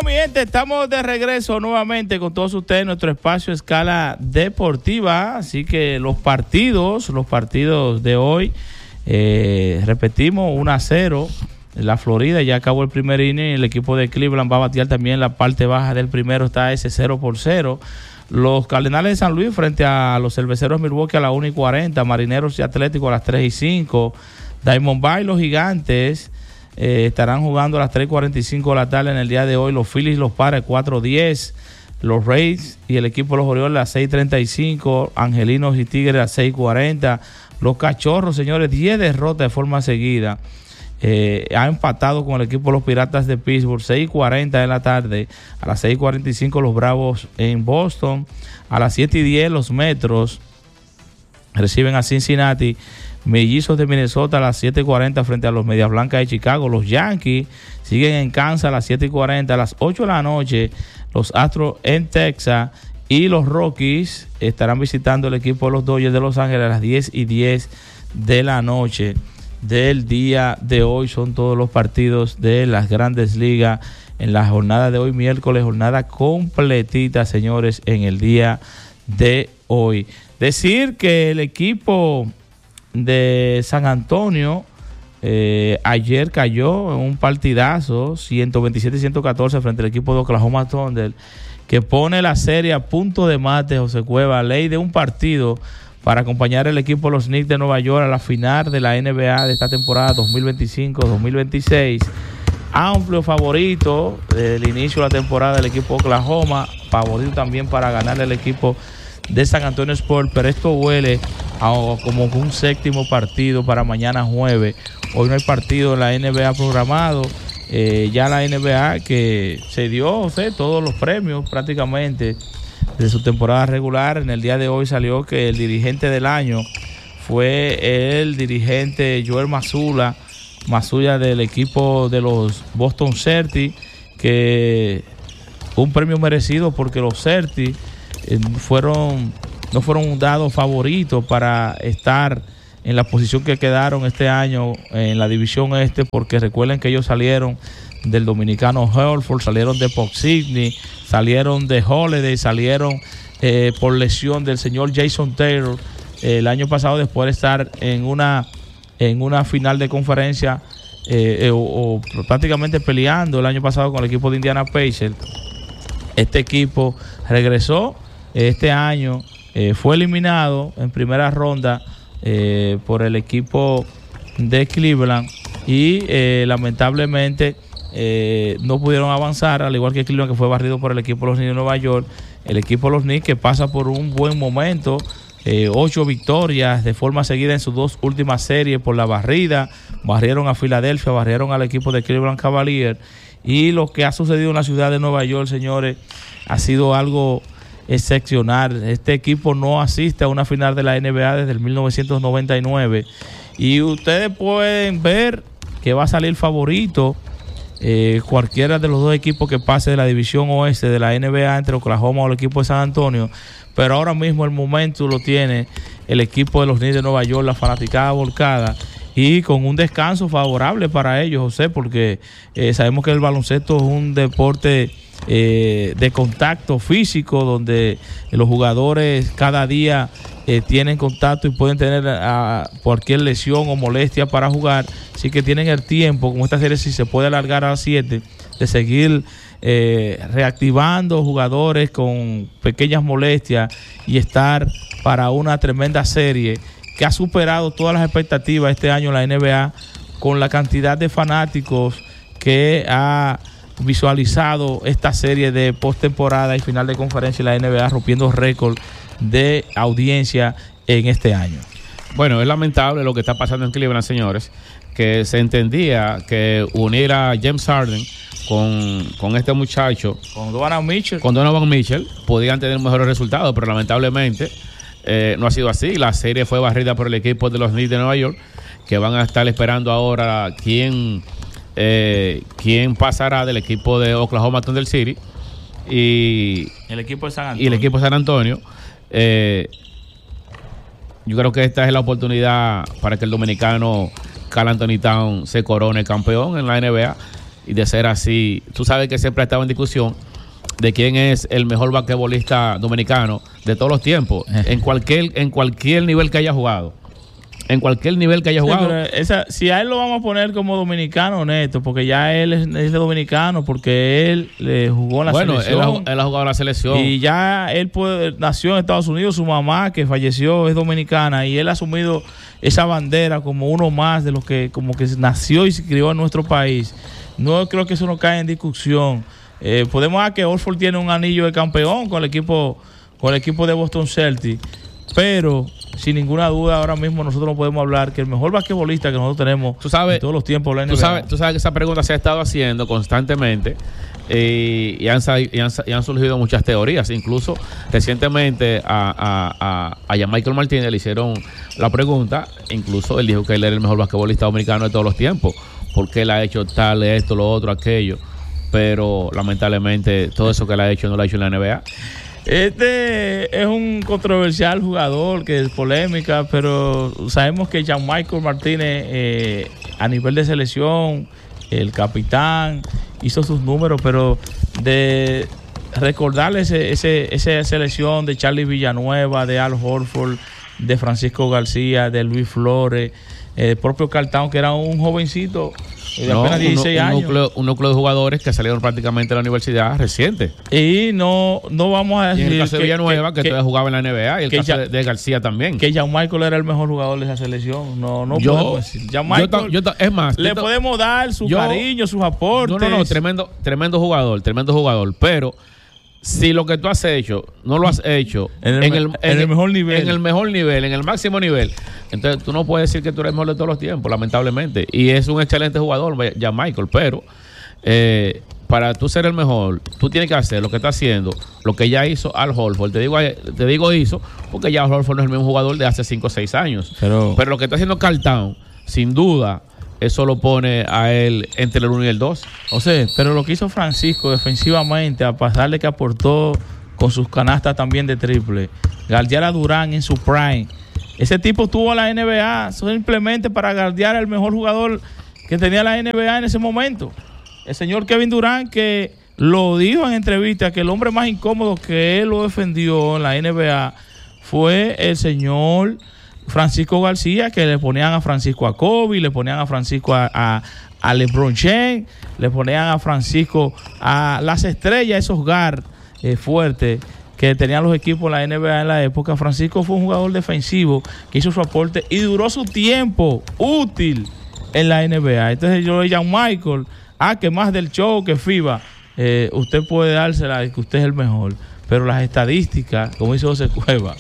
mi gente, estamos de regreso nuevamente con todos ustedes en nuestro espacio Escala Deportiva. Así que los partidos de hoy, repetimos, 1-0. La Florida ya acabó el primer inning. El equipo de Cleveland va a batear también la parte baja del primero, está ese 0-0. Los Cardenales de San Luis frente a los Cerveceros de Milwaukee a las 1:40. Marineros y Atléticos a las 3:05. Diamondbacks y los Gigantes estarán jugando a las 3:45 de la tarde en el día de hoy. Los Phillies y los Padres 4:10. Los Rays y el equipo de los Orioles a las 6:35. Angelinos y Tigres a las 6:40. Los Cachorros, señores, 10 derrotas de forma seguida. Ha empatado con el equipo de los Piratas de Pittsburgh, 6:40 de la tarde. A las 6:45 los Bravos en Boston. A las 7:10 los Metros reciben a Cincinnati. Mellizos de Minnesota a las 7:40 frente a los Medias Blancas de Chicago. Los Yankees siguen en Kansas a las 7:40. A las 8 de la noche los Astros en Texas. Y los Rockies estarán visitando el equipo de los Dodgers de Los Ángeles a las 10:10 de la noche del día de hoy. Son todos los partidos de las Grandes Ligas en la jornada de hoy, miércoles, jornada completita, señores, en el día de hoy. Decir que el equipo de San Antonio ayer cayó en un partidazo 127-114 frente al equipo de Oklahoma Thunder, que pone la serie a punto de mate. José Cueva, ley de un partido para acompañar al equipo de los Knicks de Nueva York a la final de la NBA de esta temporada 2025-2026. Amplio favorito del inicio de la temporada del equipo de Oklahoma, favorito también para ganar el equipo de San Antonio Spurs, pero esto huele como un séptimo partido para mañana jueves. Hoy no hay partido en la NBA programado. Ya la NBA que se dio todos los premios prácticamente de su temporada regular. En el día de hoy salió que el dirigente del año fue el dirigente Joel Mazzulla del equipo de los Boston Celtics, que un premio merecido porque los Celtics no fueron dados favoritos para estar en la posición que quedaron este año en la división este, porque recuerden que ellos salieron del dominicano Horford, salieron de Poxigny, salieron de Holiday, salieron por lesión del señor Jason Taylor el año pasado, después de estar en una final de conferencia o prácticamente peleando el año pasado con el equipo de Indiana Pacers. Este equipo regresó este año, fue eliminado en primera ronda por el equipo de Cleveland y lamentablemente no pudieron avanzar, al igual que Cleveland, que fue barrido por el equipo de los Knicks de Nueva York. El equipo de los Knicks, que pasa por un buen momento, 8 victorias de forma seguida en sus 2 últimas series por la barrida. Barrieron a Filadelfia, barrieron al equipo de Cleveland Cavaliers, y lo que ha sucedido en la ciudad de Nueva York, señores, ha sido algo excepcional. Este equipo no asiste a una final de la NBA desde el 1999, y ustedes pueden ver que va a salir favorito cualquiera de los dos equipos que pase de la división oeste de la NBA, entre Oklahoma o el equipo de San Antonio. Pero ahora mismo el momento lo tiene el equipo de los Knicks de Nueva York, la fanaticada volcada, y con un descanso favorable para ellos, José, porque sabemos que el baloncesto es un deporte de contacto físico, donde los jugadores cada día tienen contacto y pueden tener cualquier lesión o molestia para jugar. Así que tienen el tiempo, como esta serie si se puede alargar a las 7, de seguir reactivando jugadores con pequeñas molestias y estar para una tremenda serie que ha superado todas las expectativas este año en la NBA, con la cantidad de fanáticos que ha visualizado esta serie de postemporada y final de conferencia en la NBA, rompiendo récord de audiencia en este año. Bueno, es lamentable lo que está pasando en Cleveland, señores, que se entendía que unir a James Harden con este muchacho, con Donovan Mitchell, podían tener mejores resultados, pero lamentablemente no ha sido así. La serie fue barrida por el equipo de los Knicks de Nueva York, que van a estar esperando ahora quién pasará del equipo de Oklahoma Thunder City y el equipo de San Antonio. Yo creo que esta es la oportunidad para que el dominicano Karl Anthony Towns se corone campeón en la NBA. y de ser así, tú sabes que siempre ha estado en discusión de quién es el mejor basquetbolista dominicano de todos los tiempos, en cualquier nivel que haya jugado. En cualquier nivel que haya jugado. Si a él lo vamos a poner como dominicano honesto, porque ya él es de dominicano, porque él jugó en la selección. Él ha jugado en la selección. Y ya él nació en Estados Unidos, su mamá que falleció es dominicana, y él ha asumido esa bandera como uno más de los que como que nació y se crió en nuestro país. No creo que eso no cae en discusión. Podemos ver que Horford tiene un anillo de campeón con el equipo de Boston Celtics, pero sin ninguna duda ahora mismo nosotros no podemos hablar que el mejor basquetbolista que nosotros tenemos en todos los tiempos de la NBA. Tú sabes que esa pregunta se ha estado haciendo constantemente y han surgido muchas teorías. Incluso recientemente a Michael Martínez le hicieron la pregunta. Incluso él dijo que él era el mejor basquetbolista dominicano de todos los tiempos, porque él ha hecho tal, esto, lo otro, aquello. Pero lamentablemente todo eso que él ha hecho no lo ha hecho en la NBA. Este es un controversial jugador que es polémica, pero sabemos que Jean-Michael Martínez a nivel de selección, el capitán, hizo sus números, pero de recordarle esa selección de Charlie Villanueva, de Al Horford, de Francisco García, de Luis Flores, el propio Karl Towns, que era un jovencito de apenas 16 años. Un núcleo de jugadores que salieron prácticamente de la universidad reciente. Y no vamos a decir. Y en el caso de Villanueva, que todavía jugaba en la NBA, y el caso de García también. Que Jean-Michael era el mejor jugador de esa selección. No podemos decir. Jean-Michael, es más, le podemos dar su cariño, sus aportes. No, tremendo jugador. Pero si lo que tú has hecho no lo has hecho en el mejor nivel, en el máximo nivel, entonces tú no puedes decir que tú eres el mejor de todos los tiempos, lamentablemente. Y es un excelente jugador, Jean-Michael, pero para tú ser el mejor, tú tienes que hacer lo que está haciendo, lo que ya hizo Al Horford. Te digo hizo, porque ya Al Horford no es el mismo jugador de hace 5 o 6 años. Pero lo que está haciendo Karl Towns, sin duda, eso lo pone a él entre el 1 y el 2. O sea, pero lo que hizo Francisco defensivamente, a pasar de que aportó con sus canastas también de triple, guardiar a Durán en su prime. Ese tipo tuvo a la NBA simplemente para guardiar al mejor jugador que tenía la NBA en ese momento. El señor Kevin Durant, que lo dijo en entrevista, que el hombre más incómodo que él lo defendió en la NBA fue el señor Francisco García, que le ponían a Francisco a Kobe, le ponían a Francisco a LeBron James, le ponían a Francisco a las estrellas, esos guard fuertes que tenían los equipos en la NBA en la época. Francisco fue un jugador defensivo que hizo su aporte y duró su tiempo útil en la NBA. Entonces yo le digo a Michael, que más del show que FIBA, usted puede dársela de que usted es el mejor. Pero las estadísticas, como dice José Cueva,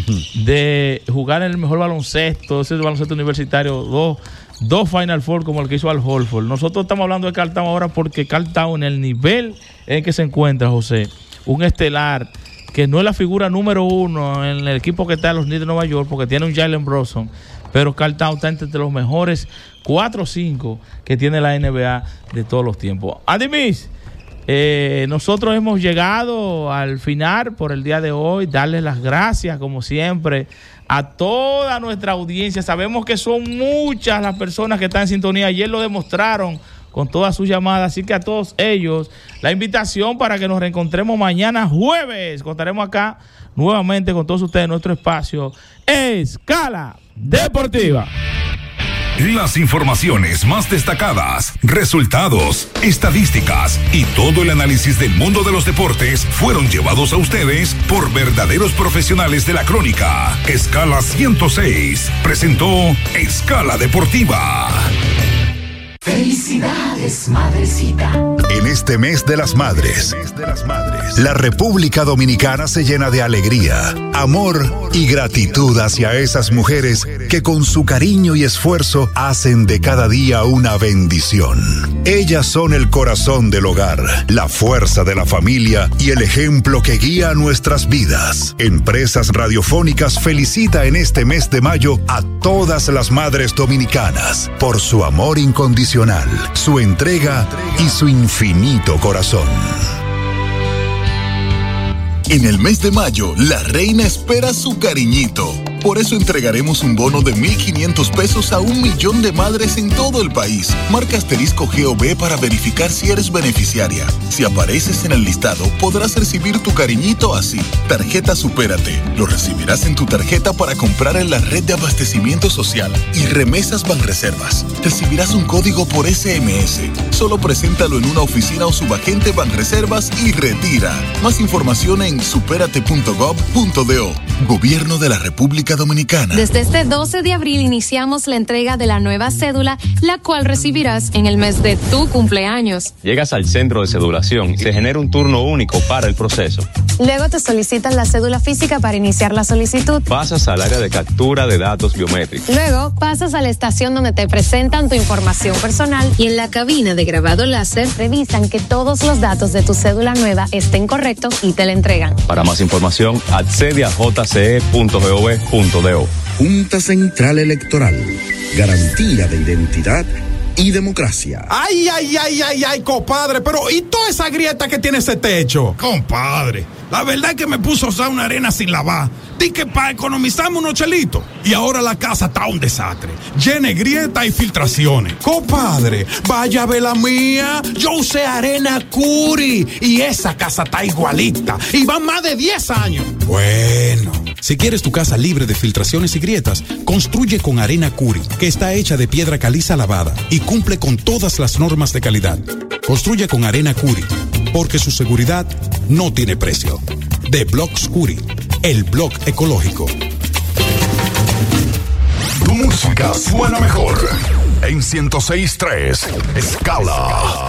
de jugar en el mejor baloncesto, ese baloncesto universitario, dos Final Four como el que hizo Al Horford. Nosotros estamos hablando de Karl Towns ahora porque Karl Towns, en el nivel en el que se encuentra, José, un estelar que no es la figura número 1 en el equipo que está en los Knicks de Nueva York, porque tiene un Jalen Brunson, pero Karl Towns está entre los mejores 4 o 5 que tiene la NBA de todos los tiempos. Adimis, nosotros hemos llegado al final por el día de hoy. Darles las gracias, como siempre, a toda nuestra audiencia. Sabemos que son muchas las personas que están en sintonía. Ayer lo demostraron con todas sus llamadas. Así que a todos ellos, la invitación para que nos reencontremos mañana jueves. Contaremos acá nuevamente con todos ustedes en nuestro espacio Escala Deportiva. Las informaciones más destacadas, resultados, estadísticas y todo el análisis del mundo de los deportes fueron llevados a ustedes por verdaderos profesionales de la crónica. Escala 106 presentó Escala Deportiva. ¡Felicidades, madrecita! En este mes de las madres, la República Dominicana se llena de alegría, amor y gratitud hacia esas mujeres que con su cariño y esfuerzo hacen de cada día una bendición. Ellas son el corazón del hogar, la fuerza de la familia y el ejemplo que guía nuestras vidas. Empresas Radiofónicas felicita en este mes de mayo a todas las madres dominicanas por su amor incondicional, su entrega y su infinito corazón. En el mes de mayo, la reina espera su cariñito. Por eso entregaremos un bono de 1,500 pesos a 1,000,000 de madres en todo el país. Marca *GOV para verificar si eres beneficiaria. Si apareces en el listado, podrás recibir tu cariñito así. Tarjeta Supérate. Lo recibirás en tu tarjeta para comprar en la red de abastecimiento social y Remesas Banreservas. Recibirás un código por SMS. Solo preséntalo en una oficina o subagente Banreservas y retira. Más información en superate.gov.do. Gobierno de la República Dominicana. Desde este 12 de abril iniciamos la entrega de la nueva cédula, la cual recibirás en el mes de tu cumpleaños. Llegas al centro de cedulación y se genera un turno único para el proceso. Luego te solicitan la cédula física para iniciar la solicitud. Pasas al área de captura de datos biométricos. Luego pasas a la estación donde te presentan tu información personal y en la cabina de grabado láser revisan que todos los datos de tu cédula nueva estén correctos y te la entregan. Para más información, accede a jce.gov.do. Junta Central Electoral. Garantía de identidad y democracia. Ay, compadre, pero ¿y toda esa grieta que tiene ese techo? Compadre, la verdad es que me puso a usar una arena sin lavar. Di que para economizarme unos chelitos. Y ahora la casa está un desastre. Llena de grietas y filtraciones. Compadre, vaya a ver la mía. Yo usé arena Curi y esa casa está igualita. Y van más de 10 años. Bueno, si quieres tu casa libre de filtraciones y grietas, construye con arena Curi, que está hecha de piedra caliza lavada y cumple con todas las normas de calidad. Construye con arena Curi, porque su seguridad no tiene precio. De Blocks Curi, el blog ecológico. Tu música suena mejor en 106.3 Escala.